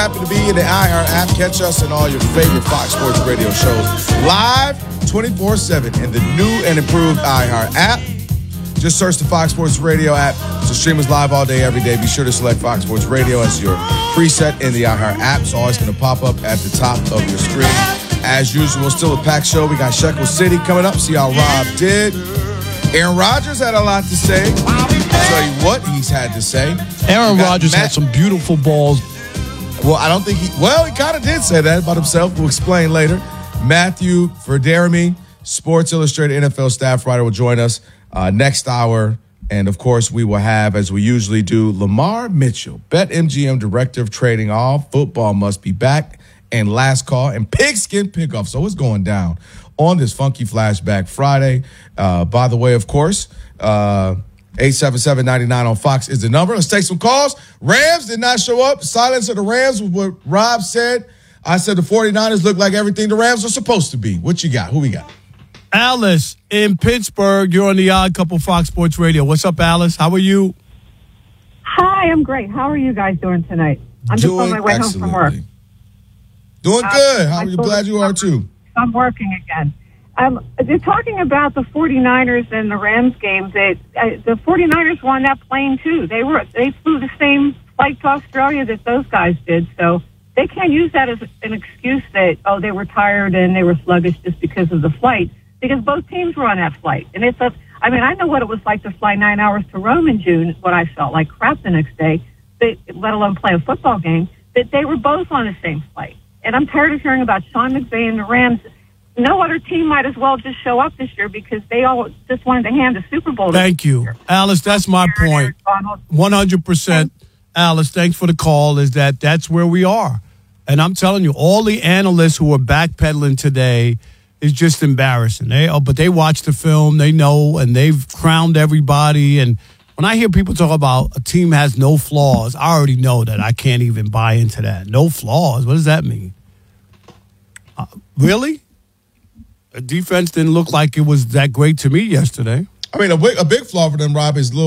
happen to be in the iHeart app, catch us in all your favorite Fox Sports Radio shows live 24/7 in the new and improved iHeart app. Just search the Fox Sports Radio app to stream us live all day, every day. Be sure to select Fox Sports Radio as your preset in the iHeart app. It's always going to pop up at the top of your screen. As usual, still a packed show. We got Shekel City coming up. See how Rob did. Aaron Rodgers had a lot to say. I'll tell you what he's had to say. Aaron Rodgers had some beautiful balls. Well, I don't think he kind of did say that about himself. We'll explain later. Matthew Verderami, Sports Illustrated NFL staff writer, will join us next hour. And, of course, we will have, as we usually do, Lamar Mitchell, BetMGM Director of Trading. All football must be back. And last call and pigskin pickoff. So what's going down on this Funky Flashback Friday? By the way, of course, 877-99 on Fox is the number. Let's take some calls. Rams did not show up. Silence of the Rams was what Rob said. I said the 49ers look like everything the Rams are supposed to be. What you got? Who we got? Alice in Pittsburgh. You're on the Odd Couple Fox Sports Radio. What's up, Alice? How are you? Hi, I'm great. How are you guys doing tonight? I'm just on my way home from work. Doing good. How are you? Glad you are, too. I'm working again. They're talking about the 49ers and the Rams games. The 49ers won that plane, too. They flew the same flight to Australia that those guys did, so they can't use that as an excuse that, they were tired and they were sluggish just because of the flight, because both teams were on that flight. And I know what it was like to fly 9 hours to Rome in June, what I felt like crap the next day, let alone play a football game, that they were both on the same flight. And I'm tired of hearing about Sean McVay and the Rams. No other team might as well just show up this year because they all just wanted to hand the Super Bowl. Thank you, Alice. That's my point. 100%. Alice, thanks for the call. That's where we are. And I'm telling you, all the analysts who are backpedaling today is just embarrassing. But they watch the film, they know, and they've crowned everybody. And when I hear people talk about a team has no flaws, I already know that I can't even buy into that. No flaws? What does that mean? Really? The defense didn't look like it was that great to me yesterday. I mean, a big flaw for them, Rob, is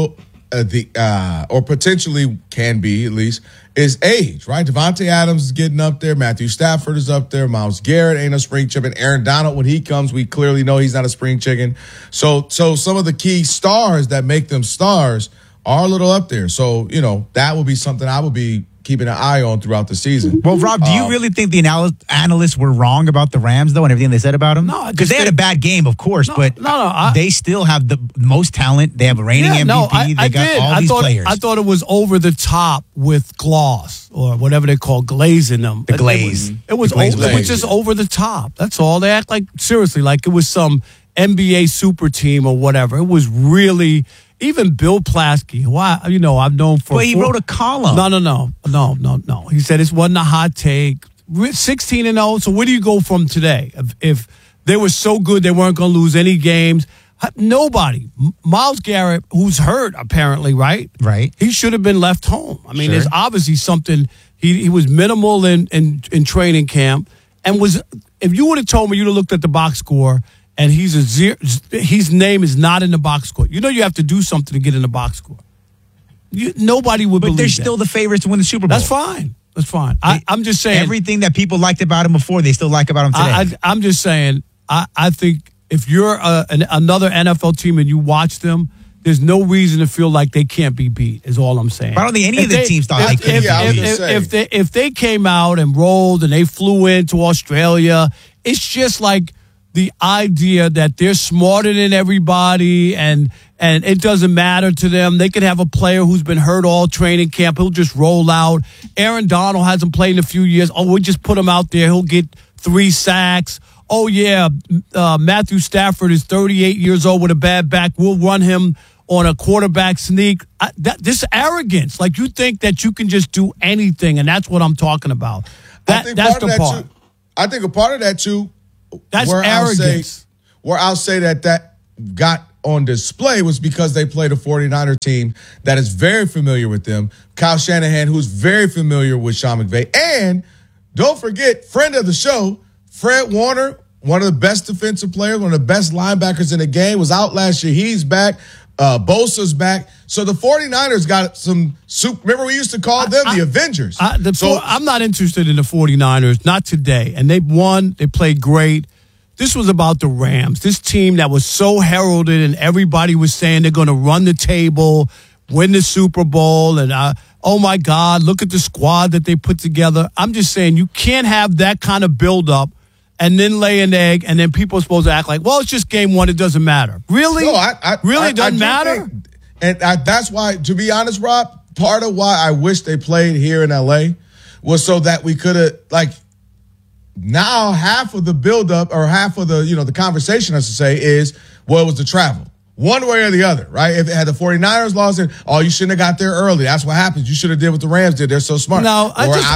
or potentially can be at least, is age, right? Devontae Adams is getting up there. Matthew Stafford is up there. Myles Garrett ain't a spring chicken. Aaron Donald, when he comes, we clearly know he's not a spring chicken. So some of the key stars that make them stars are a little up there. So, that would be something I would be keeping an eye on throughout the season. Well, Rob, do you really think the analysts were wrong about the Rams, though, and everything they said about them? No. Because they had a bad game, of course, but they still have the most talent. They have a reigning MVP. They got all these players. I thought it was over the top with gloss, or whatever they call glazing them. The glaze. It was just over the top. That's all. They act like, seriously, like it was some NBA super team or whatever. It was really... Even Bill Plaschke, who I've known for... But he wrote a column. No. He said it wasn't a hot take. 16-0, so where do you go from today? If they were so good they weren't going to lose any games. Nobody. Myles Garrett, who's hurt apparently, right? Right. He should have been left home. I mean, There's obviously something... He was minimal in training camp. And if you would have told me, you'd have looked at the box score... And his name is not in the box score. You have to do something to get in the box score. Nobody would believe that. But they're still the favorites to win the Super Bowl. That's fine. I'm just saying. Everything that people liked about him before, they still like about him today. I'm just saying, I think if you're another NFL team and you watch them, there's no reason to feel like they can't be beat, is all I'm saying. But I don't think any of the teams thought they could be beat. If they came out and rolled and they flew into Australia, it's just like the idea that they're smarter than everybody and it doesn't matter to them. They could have a player who's been hurt all training camp. He'll just roll out. Aaron Donald hasn't played in a few years. We'll just put him out there. He'll get 3 sacks. Matthew Stafford is 38 years old with a bad back. We'll run him on a quarterback sneak. This arrogance, like you think that you can just do anything, and that's what I'm talking about. That's the part. I think a part of that, too, that's arrogance. Where I'll say that got on display was because they played a 49er team that is very familiar with them. Kyle Shanahan, who's very familiar with Sean McVay. And don't forget, friend of the show, Fred Warner, one of the best defensive players, one of the best linebackers in the game, was out last year. He's back. Bosa's back. So the 49ers got some soup. Remember, we used to call them the Avengers. I'm not interested in the 49ers, not today. And they've won. They played great. This was about the Rams, this team that was so heralded and everybody was saying they're going to run the table, win the Super Bowl, and oh, my God, look at the squad that they put together. I'm just saying you can't have that kind of buildup and then lay an egg, and then people are supposed to act like, well, it's just game one, it doesn't matter. Really? No, it doesn't matter? That's why, to be honest, Rob, part of why I wish they played here in L.A. was so that we could have, now half of the buildup or half of the, the conversation, I should say, is, well, it was the travel. One way or the other, right? If it had the 49ers lost it, you shouldn't have got there early. That's what happens. You should have did what the Rams did. They're so smart. No,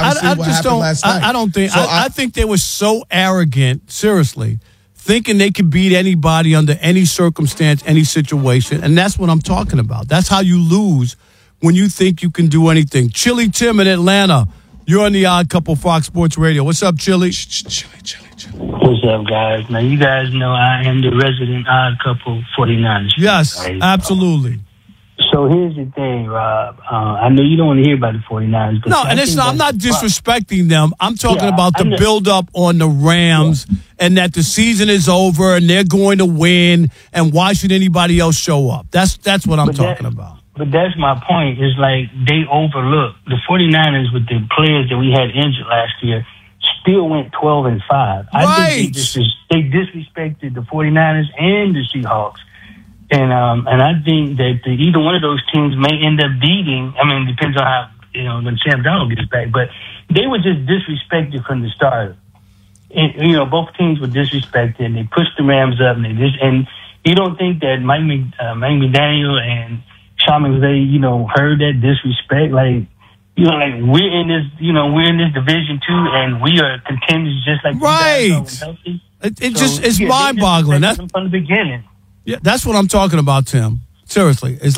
I think they were so arrogant, seriously, thinking they could beat anybody under any circumstance, any situation. And that's what I'm talking about. That's how you lose when you think you can do anything. Chili Tim in Atlanta. You're on the Odd Couple Fox Sports Radio. What's up, Chili? Chili. What's up, guys? Now, you guys know I am the resident Odd Couple 49ers. Yes, right? Absolutely. So here's the thing, Rob. I know you don't want to hear about the 49ers. But I'm not disrespecting them. I'm talking about the build-up on the Rams and that the season is over and they're going to win, and why should anybody else show up? That's what I'm talking about. But that's my point. Is they overlooked the 49ers with the players that we had injured last year. Still went 12-5. I think they disrespected the 49ers and the Seahawks, and I think that either one of those teams may end up beating. I mean, it depends on how when Sam Darnold gets back, but they were just disrespected from the start. And, both teams were disrespected, and they pushed the Rams up, and you don't think that Mike McDaniel and Sean McVay, heard that disrespect? We're in this Division 2, and we are contenders just like right. It's mind-boggling. That's from the beginning. Yeah, that's what I'm talking about, Tim. Seriously, it's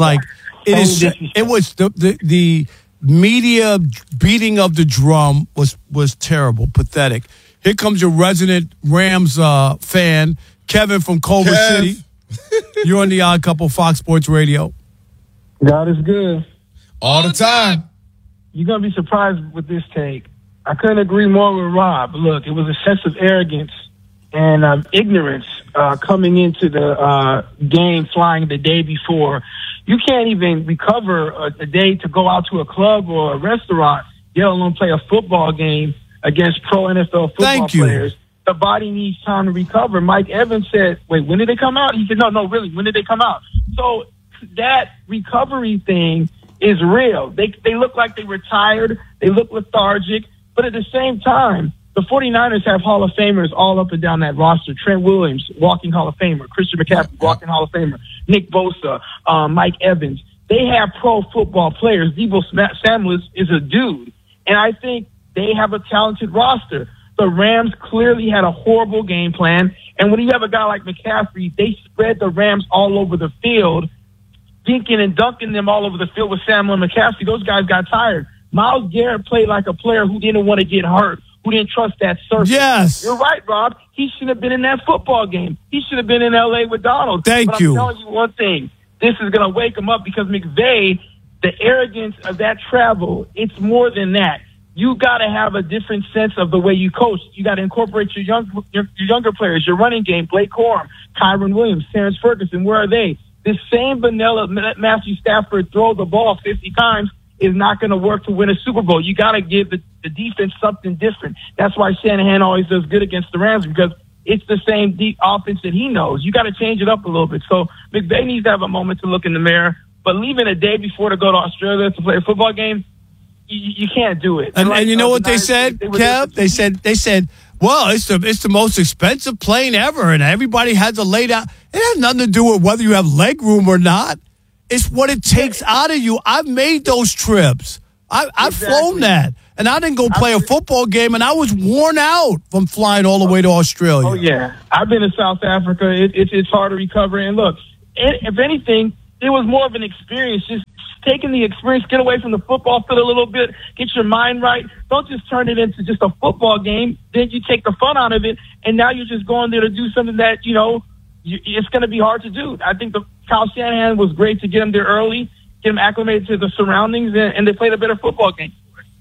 it was the media beating of the drum was terrible, pathetic. Here comes your resident Rams fan, Kevin from Culver City. You're on the Odd Couple Fox Sports Radio. God is good. All the time. You're going to be surprised with this take. I couldn't agree more with Rob. Look, it was a sense of arrogance and ignorance coming into the game, flying the day before. You can't even recover a day to go out to a club or a restaurant, let alone play a football game against pro NFL football players. The body needs time to recover. Mike Evans said, wait, when did they come out? He said, no, really, when did they come out? So that recovery thing is real. They look like they were tired. They look lethargic. But at the same time, the 49ers have Hall of Famers all up and down that roster. Trent Williams, walking Hall of Famer. Christian McCaffrey, walking Hall of Famer. Nick Bosa, Mike Evans. They have pro football players. Deebo Samuel is a dude. And I think they have a talented roster. The Rams clearly had a horrible game plan. And when you have a guy like McCaffrey, they spread the Rams all over the field, dinking and dunking them all over the field with Samuel and McCaffrey. Those guys got tired. Myles Garrett played like a player who didn't want to get hurt, who didn't trust that surface. Yes. You're right, Rob. He should have been in that football game. He should have been in L.A. with Donald. Thank you. I'm telling you one thing. This is going to wake him up because McVay, the arrogance of that travel, it's more than that. You got to have a different sense of the way you coach. You got to incorporate your younger players, your running game, Blake Corum, Kyron Williams, Terrence Ferguson. Where are they? This same vanilla Matthew Stafford throw the ball 50 times is not going to work to win a Super Bowl. You got to give the defense something different. That's why Shanahan always does good against the Rams, because it's the same deep offense that he knows. You got to change it up a little bit. So McVay needs to have a moment to look in the mirror. But leaving a day before to go to Australia to play a football game, you can't do it. And you know what they said, Kev? They said, well, it's the most expensive plane ever, and everybody had to lay down. It has nothing to do with whether you have leg room or not. It's what it takes out of you. I've made those trips. I've flown that. And I didn't go play a football game, and I was worn out from flying all the way to Australia. Oh, yeah. I've been to South Africa. It's hard to recover. And look, if anything, it was more of an experience, just taking the experience, get away from the football field a little bit, get your mind right. Don't just turn it into just a football game. Then you take the fun out of it, and now you're just going there to do something that, it's going to be hard to do. I think the Kyle Shanahan was great to get him there early, get him acclimated to the surroundings, and they played a better football game.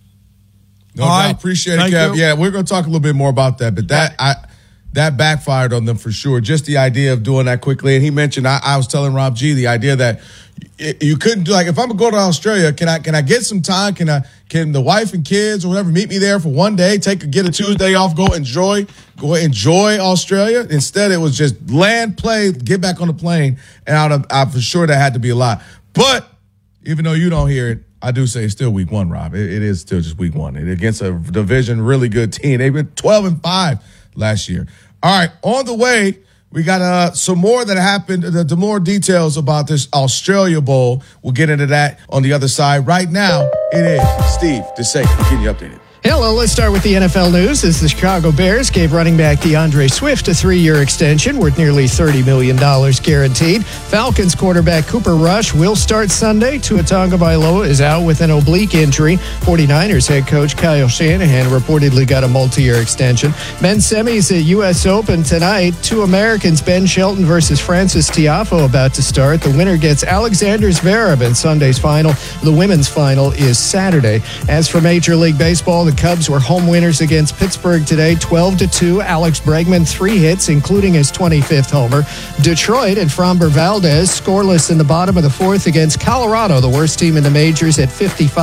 No doubt. Appreciate it, Kev. Yeah, we're going to talk a little bit more about that, but that backfired on them for sure. Just the idea of doing that quickly. And he mentioned, I was telling Rob G, the idea that you couldn't do, like, if I'm going to go to Australia, can I get some time? Can the wife and kids or whatever meet me there for one day, get a Tuesday off, go enjoy Australia? Instead, it was just land, play, get back on the plane. And I for sure that had to be a lot. But even though you don't hear it, I do say it's still week one, Rob. It is still just week one. Against a division really good team. They've been 12-5 last year. All right, on the way, we got some more that happened, the more details about this Australia Bowl. We'll get into that on the other side. Right now, it is Steve DeSager getting you updated. Hello, let's start with the NFL news as the Chicago Bears gave running back DeAndre Swift a 3-year extension worth nearly $30 million guaranteed. Falcons quarterback Cooper Rush will start Sunday. Tua Tagovailoa is out with an oblique injury. 49ers head coach Kyle Shanahan reportedly got a multi-year extension. Men's semis at U.S. Open tonight. 2 Americans, Ben Shelton versus Francis Tiafoe, about to start. The winner gets Alexander Zverev in Sunday's final. The women's final is Saturday. As for Major League Baseball, the Cubs were home winners against Pittsburgh today, 12-2. Alex Bregman, 3 hits, including his 25th homer. Detroit and Framber Valdez scoreless in the bottom of the 4th against Colorado, the worst team in the majors, at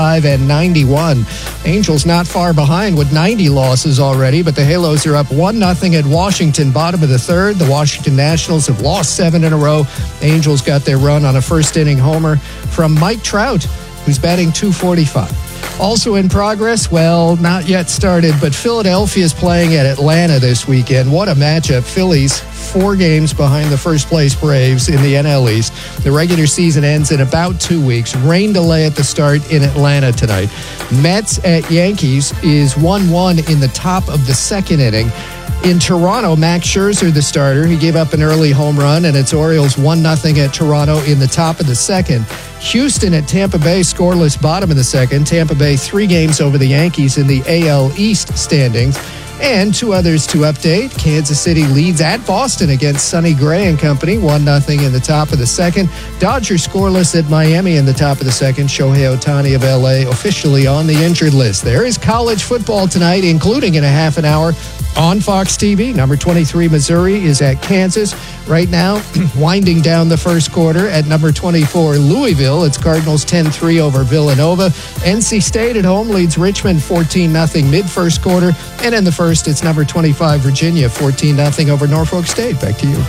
55-91. Angels not far behind with 90 losses already, but the Halos are up 1-0 at Washington, bottom of the 3rd. The Washington Nationals have lost 7 in a row. Angels got their run on a first-inning homer from Mike Trout, who's batting .245. Also in progress, well, not yet started, but Philadelphia is playing at Atlanta this weekend. What a matchup. Phillies 4 games behind the first-place Braves in the NL East. The regular season ends in about 2 weeks. Rain delay at the start in Atlanta tonight. Mets at Yankees is 1-1 in the top of the 2nd inning. In Toronto, Max Scherzer, the starter, he gave up an early home run, and it's Orioles 1-0 at Toronto in the top of the 2nd. Houston at Tampa Bay, scoreless bottom of the 2nd. Tampa Bay 3 games over the Yankees in the AL East standings. And 2 others to update. Kansas City leads at Boston against Sonny Gray and company, 1-0 in the top of the 2nd. Dodgers scoreless at Miami in the top of the 2nd. Shohei Ohtani of LA officially on the injured list. There is college football tonight, including in a half an hour on Fox TV. Number 23, Missouri, is at Kansas. Right now, winding down the first quarter at number 24, Louisville. It's Cardinals 10-3 over Villanova. NC State at home leads Richmond 14-0 mid-first quarter. And in the first, it's number 25, Virginia, 14-0 over Norfolk State. Back to you.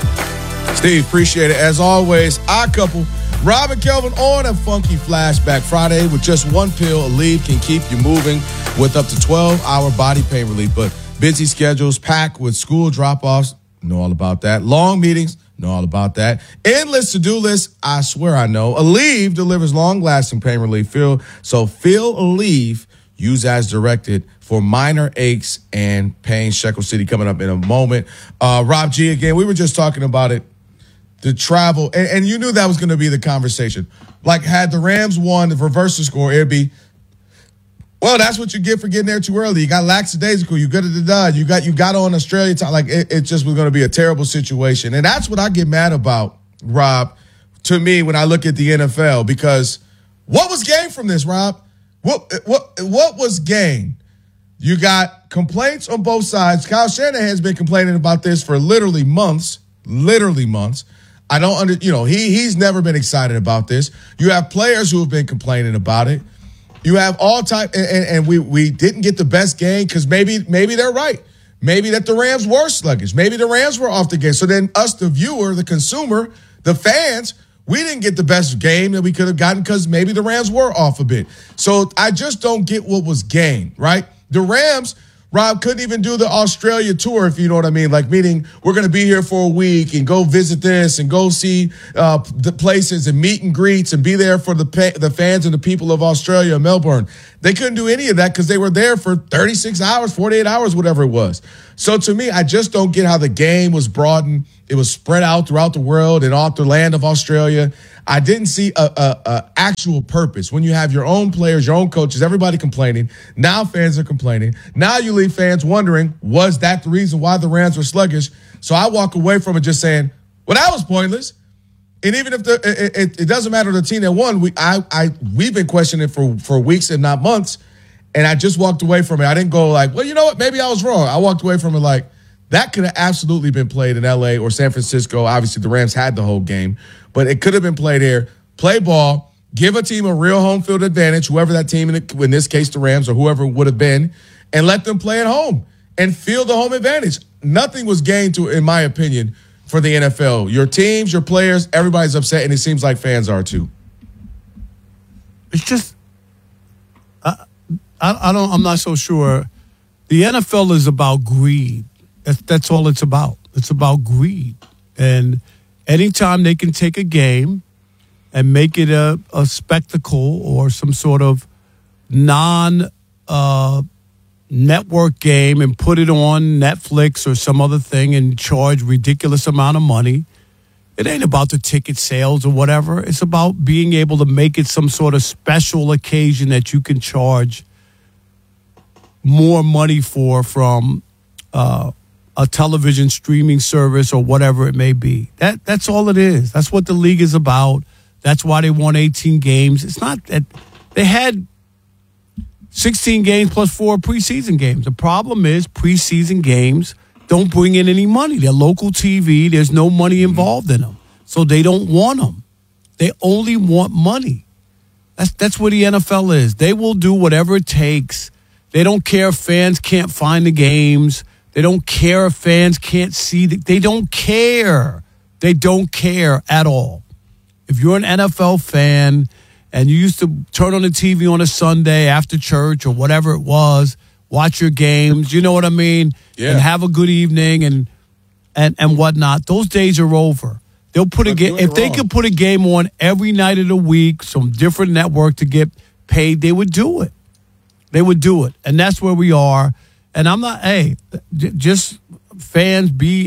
Steve, appreciate it. As always, our couple, Rob and Kelvin, on a funky flashback Friday. With just 1 pill, Aleve can keep you moving with up to 12-hour body pain relief. But busy schedules, packed with school drop-offs, know all about that. Long meetings, know all about that. Endless to-do lists, I swear I know. Aleve delivers long-lasting pain relief. Feel Aleve, use as directed for minor aches and pains. Shekel City coming up in a moment. Rob G, again, we were just talking about it. The travel, and you knew that was going to be the conversation. Like, had the Rams won, the reverse the score, it'd be, well, that's what you get for getting there too early. You got lackadaisical. You got you got on Australia time. Like, it just was going to be a terrible situation. And that's what I get mad about, Rob, to me, when I look at the NFL, because what was gained from this, Rob? What was gained? You got complaints on both sides. Kyle Shanahan has been complaining about this for literally months. I don't he's never been excited about this. You have players who have been complaining about it. You have all type, and we didn't get the best game because maybe they're right. Maybe that the Rams were sluggish. Maybe the Rams were off the game. So then us, the viewer, the consumer, the fans, we didn't get the best game that we could have gotten because maybe the Rams were off a bit. So I just don't get what was gained, right? The Rams, Rob, couldn't even do the Australia tour, if you know what I mean. Like, meaning we're going to be here for a week and go visit this and go see the places and meet and greets and be there for the fans and the people of Australia and Melbourne. They couldn't do any of that because they were there for 36 hours, 48 hours, whatever it was. So to me, I just don't get how the game was broadened. It was spread out throughout the world and off the land of Australia. I didn't see a actual purpose. When you have your own players, your own coaches, everybody complaining. Now fans are complaining. Now you leave fans wondering, was that the reason why the Rams were sluggish? So I walk away from it just saying, well, that was pointless. And even if it doesn't matter the team that won, we've been questioning it for weeks and not months. And I just walked away from it. I didn't go like, well, you know what? Maybe I was wrong. I walked away from it like, that could have absolutely been played in L.A. or San Francisco. Obviously, the Rams had the whole game. But it could have been played here. Play ball. Give a team a real home field advantage, whoever that team, in this case the Rams or whoever it would have been, and let them play at home and feel the home advantage. Nothing was gained, in my opinion, for the NFL. Your teams, your players, everybody's upset, and it seems like fans are too. It's just, I'm not so sure. The NFL is about greed. That's all it's about. It's about greed. And anytime they can take a game and make it a spectacle or some sort of non-network game and put it on Netflix or some other thing and charge ridiculous amount of money, it ain't about the ticket sales or whatever. It's about being able to make it some sort of special occasion that you can charge more money from a television streaming service or whatever it may be. That's all it is. That's what the league is about. That's why they won 18 games. It's not that they had 16 games plus 4 preseason games. The problem is preseason games don't bring in any money. They're local TV. There's no money involved in them. So they don't want them. They only want money. That's what the NFL is. They will do whatever it takes. They don't care if fans can't find the games. They don't care if fans can't see. They don't care. They don't care at all. If you're an NFL fan and you used to turn on the TV on a Sunday after church or whatever it was, watch your games, you know what I mean? Yeah. And have a good evening and whatnot. Those days are over. They'll put a game. If they could put a game on every night of the week, some different network to get paid, they would do it. They would do it. And that's where we are. And I'm not, just fans, be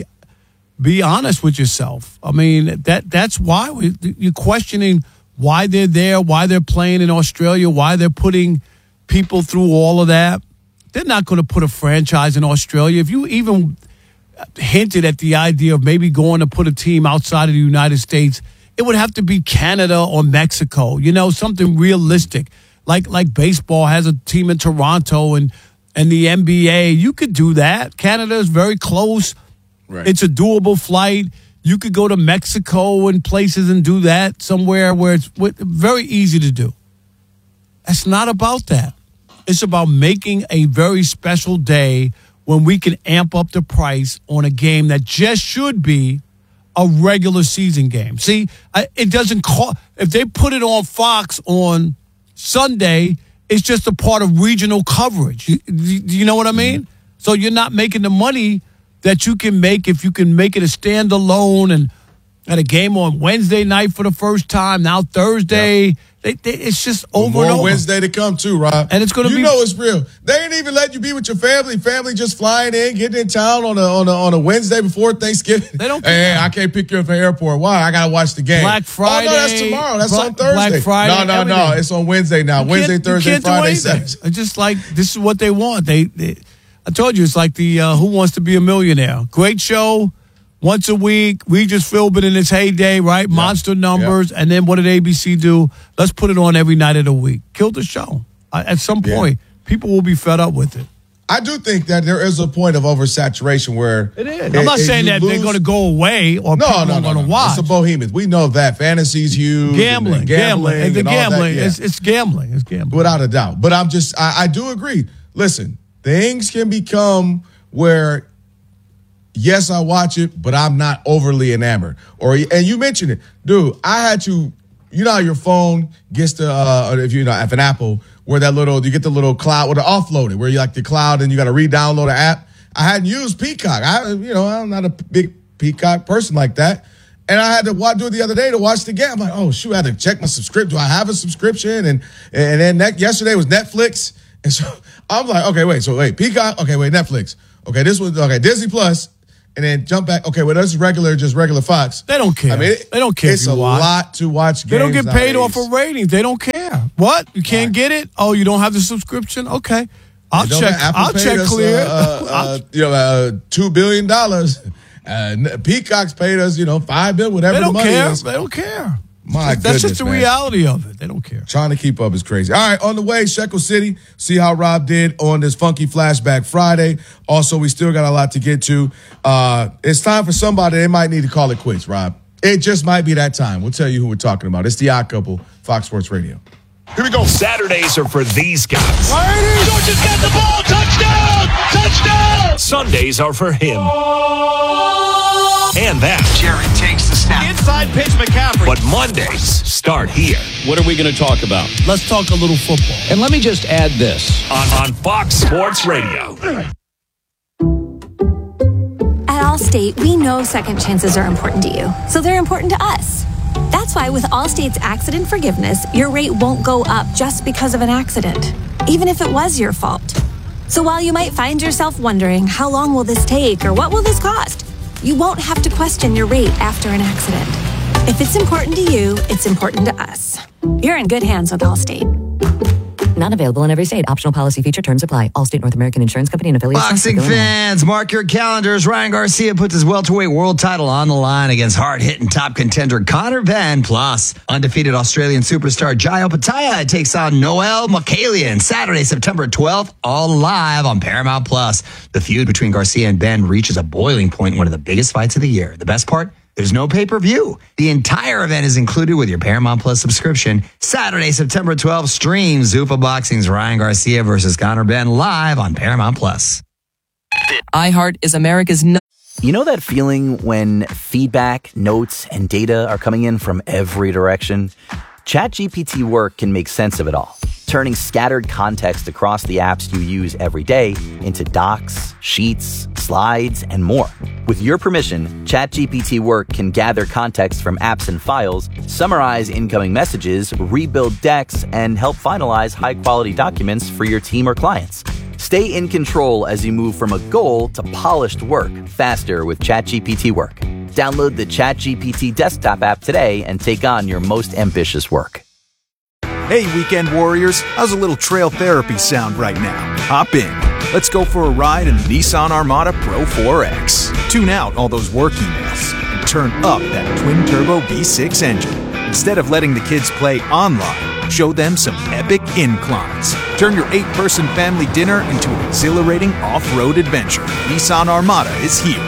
honest with yourself. I mean, that's why you're questioning why they're there, why they're playing in Australia, why they're putting people through all of that. They're not going to put a franchise in Australia. If you even hinted at the idea of maybe going to put a team outside of the United States, it would have to be Canada or Mexico, something realistic. Like baseball has a team in Toronto and the NBA, you could do that. Canada is very close. Right. It's a doable flight. You could go to Mexico and places and do that somewhere where it's very easy to do. That's not about that. It's about making a very special day when we can amp up the price on a game that just should be a regular season game. See, it doesn't cost. If they put it on Fox on Sunday, it's just a part of regional coverage. You know what I mean? So you're not making the money that you can make if you can make it a standalone and at a game on Wednesday night for the first time. Now Thursday, it's just over and over. More Wednesday to come too, Rob. And it's going to be. You know it's real. They ain't even let you be with your family. Family just flying in, getting in town on a Wednesday before Thanksgiving. They don't. Hey, I can't pick you up at the airport. Why? I gotta watch the game. Black Friday. Oh no, that's tomorrow. That's on Thursday. Black Friday. No. It's on Wednesday now. Wednesday, Thursday, Friday, Saturday. It's just like this is what they want. They I told you it's like the Who Wants to Be a Millionaire? Great show. Once a week, Regis Philbin in his heyday, right? Yeah. Monster numbers. Yeah. And then what did ABC do? Let's put it on every night of the week. Kill the show. At some point, people will be fed up with it. I do think that there is a point of oversaturation where it is. I'm not saying that they're going to go away or people are going to watch. It's a bohemian. We know that fantasy's huge. Gambling. It's gambling. It's gambling. Without a doubt. But I do agree. Listen, things can become where, yes, I watch it, but I'm not overly enamored. And you mentioned it, dude. I had to. You know how your phone gets to, if an Apple, where you get the little cloud, or the offload it, where you like the cloud and you got to re-download the app. I hadn't used Peacock. I'm not a big Peacock person like that. And I had to do it the other day to watch the game. I'm like, oh, shoot, I had to check my subscription. Do I have a subscription? And then yesterday was Netflix. And so I'm like, okay, wait, Peacock. Okay, wait, Netflix. Okay, this was, Disney Plus. And then jump back. Okay, well, that's just regular Fox. They don't care. I mean, they don't care. It's a lot to watch games. They don't get paid off of ratings. They don't care. What? You can't get it? Oh, you don't have the subscription? Okay. I'll check clear. $2 billion Peacock's paid us, $5 billion, whatever the money is. They don't care. That's just the reality of it. They don't care. Trying to keep up is crazy. All right, on the way, Shekel City. See how Rob did on this Funky Flashback Friday. Also, we still got a lot to get to. It's time for somebody. They might need to call it quits, Rob. It just might be that time. We'll tell you who we're talking about. It's the Odd Couple, Fox Sports Radio. Here we go. Saturdays are for these guys. Georgia's got the ball. Touchdown! Touchdown! Sundays are for him. And that. Jared takes the snap. Inside pitch, McCaffrey. But Mondays start here. What are we going to talk about? Let's talk a little football. And let me just add this. On Fox Sports Radio. At Allstate, we know second chances are important to you, so they're important to us. That's why with Allstate's accident forgiveness, your rate won't go up just because of an accident, even if it was your fault. So while you might find yourself wondering, how long will this take or what will this cost? You won't have to question your rate after an accident. If it's important to you, it's important to us. You're in good hands with Allstate. Not available in every state. Optional policy feature terms apply. Allstate North American Insurance Company and affiliates. Boxing fans, mark your calendars. Ryan Garcia puts his welterweight world title on the line against hard-hitting top contender Conor Benn. Plus, undefeated Australian superstar Jai Opetaia takes on Noel Mokalian Saturday, September 12th, all live on Paramount Plus. The feud between Garcia and Benn reaches a boiling point in one of the biggest fights of the year. The best part? There's no pay-per-view. The entire event is included with your Paramount Plus subscription. Saturday, September 12th, stream Zuffa Boxing's Ryan Garcia versus Conor Benn live on Paramount Plus. iHeart is America's... You know that feeling when feedback, notes, and data are coming in from every direction? ChatGPT Work can make sense of it all, turning scattered context across the apps you use every day into docs, sheets, slides, and more. With your permission, ChatGPT Work can gather context from apps and files, summarize incoming messages, rebuild decks, and help finalize high-quality documents for your team or clients. Stay in control as you move from a goal to polished work faster with ChatGPT Work. Download the ChatGPT desktop app today and take on your most ambitious work. Hey, weekend warriors, how's a little trail therapy sound right now? Hop in. Let's go for a ride in the Nissan Armada Pro 4X. Tune out all those work emails and turn up that twin-turbo V6 engine. Instead of letting the kids play online, show them some epic inclines. Turn your 8-person family dinner into an exhilarating off-road adventure. Nissan Armada is here.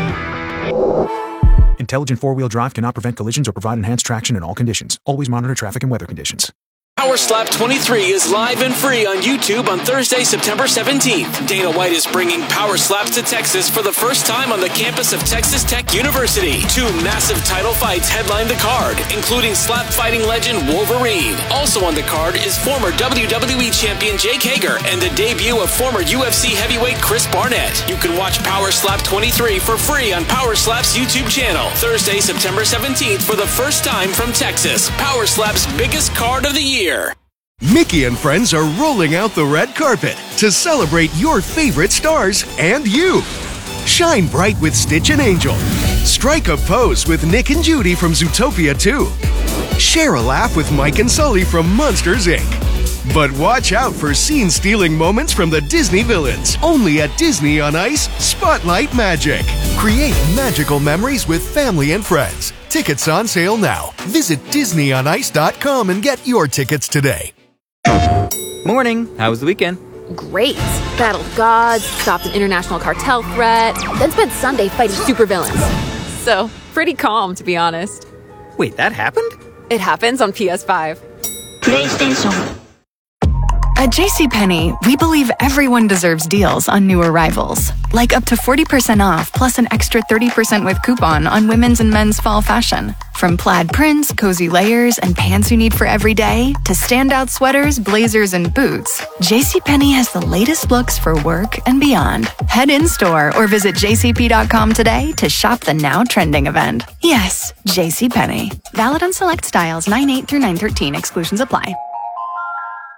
Intelligent four-wheel drive cannot prevent collisions or provide enhanced traction in all conditions. Always monitor traffic and weather conditions. Power Slap 23 is live and free on YouTube on Thursday, September 17th. Dana White is bringing Power Slaps to Texas for the first time on the campus of Texas Tech University. 2 massive title fights headline the card, including slap fighting legend Wolverine. Also on the card is former WWE champion Jake Hager and the debut of former UFC heavyweight Chris Barnett. You can watch Power Slap 23 for free on Power Slap's YouTube channel. Thursday, September 17th for the first time from Texas. Power Slap's biggest card of the year. Mickey and friends are rolling out the red carpet to celebrate your favorite stars and you. Shine bright with Stitch and Angel. Strike a pose with Nick and Judy from Zootopia 2. Share a laugh with Mike and Sully from Monsters, Inc. But watch out for scene-stealing moments from the Disney villains. Only at Disney on Ice, Spotlight Magic. Create magical memories with family and friends. Tickets on sale now. Visit DisneyOnIce.com and get your tickets today. Morning. How was the weekend? Great. Battled gods, stopped an international cartel threat, then spent Sunday fighting supervillains. So, pretty calm, to be honest. Wait, that happened? It happens on PS5. PlayStation. At JCPenney, we believe everyone deserves deals on new arrivals. Like up to 40% off, plus an extra 30% with coupon on women's and men's fall fashion. From plaid prints, cozy layers, and pants you need for every day, to standout sweaters, blazers, and boots, JCPenney has the latest looks for work and beyond. Head in-store or visit jcp.com today to shop the now trending event. Yes, JCPenney. Valid on select styles 9/8 through 9/13. Exclusions apply.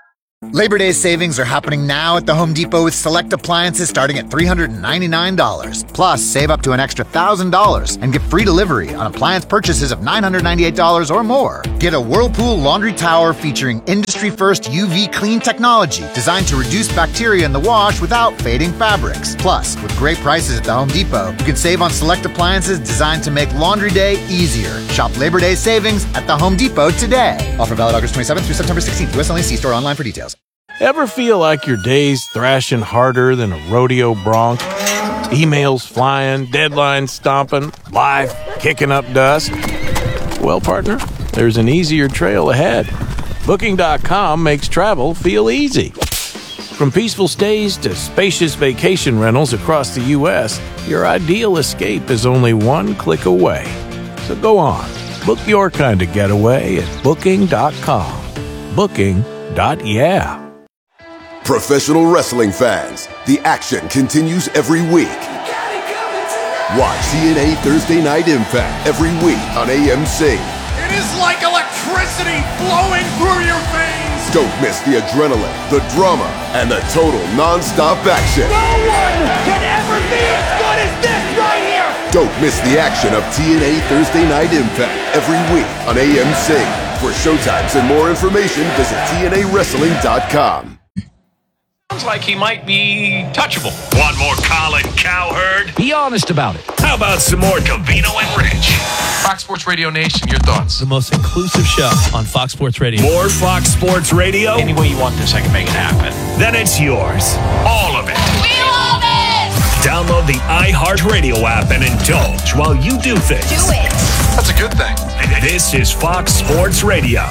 Labor Day savings are happening now at the Home Depot with select appliances starting at $399. Plus, save up to an extra $1,000 and get free delivery on appliance purchases of $998 or more. Get a Whirlpool laundry tower featuring industry-first UV clean technology designed to reduce bacteria in the wash without fading fabrics. Plus, with great prices at the Home Depot, you can save on select appliances designed to make laundry day easier. Shop Labor Day savings at the Home Depot today. Offer valid August 27th through September 16th. US only. See store online for details. Ever feel like your day's thrashing harder than a rodeo bronc? Emails flying, deadlines stomping, life kicking up dust? Well, partner, there's an easier trail ahead. Booking.com makes travel feel easy. From peaceful stays to spacious vacation rentals across the U.S., your ideal escape is only one click away. So go on, book your kind of getaway at Booking.com. Booking.yeah. Professional wrestling fans, the action continues every week. Watch TNA Thursday Night Impact every week on AMC. It is like electricity flowing through your veins. Don't miss the adrenaline, the drama, and the total non-stop action. No one can ever be as good as this right here. Don't miss the action of TNA Thursday Night Impact every week on AMC. For showtimes and more information, visit TNAWrestling.com. Sounds like he might be touchable. Want more Colin Cowherd? Be honest about it. How about some more Covino and Rich? Fox Sports Radio Nation, your thoughts? The most inclusive show on Fox Sports Radio. More Fox Sports Radio? Any way you want this, I can make it happen. Then it's yours. All of it. We love it! Download the iHeartRadio app and indulge while you do things. Do it! That's a good thing. This is Fox Sports Radio.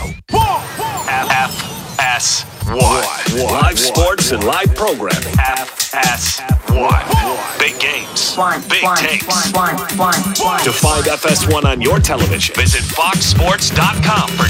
FS1. Live sports and live programming. FS1. Big games. Big takes. To find FS1 on your television, visit foxsports.com for